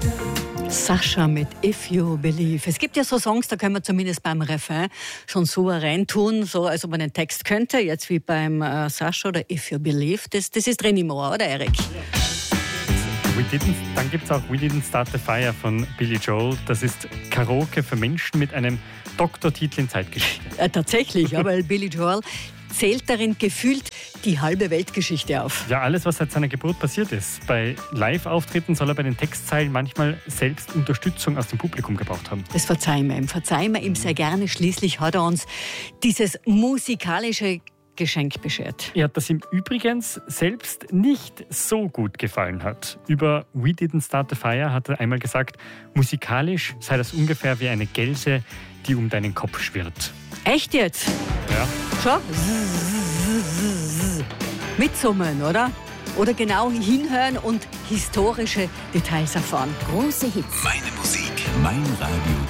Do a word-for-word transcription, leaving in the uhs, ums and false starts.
Sascha mit If You Believe. Es gibt ja so Songs, da können wir zumindest beim Refrain schon souverän tun, so als ob man den Text könnte, jetzt wie beim äh, Sascha oder If You Believe. Das, das ist drin im Ohr, oder Erik? We didn't, dann gibt es auch We Didn't Start the Fire von Billy Joel. Das ist Karaoke für Menschen mit einem Doktortitel in Zeitgeschichte. Äh, tatsächlich, ja, weil Billy Joel zählt darin gefühlt die halbe Weltgeschichte auf. Ja, alles, was seit seiner Geburt passiert ist. Bei Live-Auftritten soll er bei den Textzeilen manchmal selbst Unterstützung aus dem Publikum gebraucht haben. Das verzeihen wir ihm, verzeihen wir ihm sehr gerne. Schließlich hat er uns dieses musikalische Geschenk beschert. Ja, das ihm übrigens selbst nicht so gut gefallen hat. Über We Didn't Start the Fire hat er einmal gesagt, musikalisch sei das ungefähr wie eine Gelse, die um deinen Kopf schwirrt. Echt jetzt? Ja. Schon? Mitsummen, oder? Oder genau hinhören und historische Details erfahren. Große Hits. Meine Musik, mein Radio.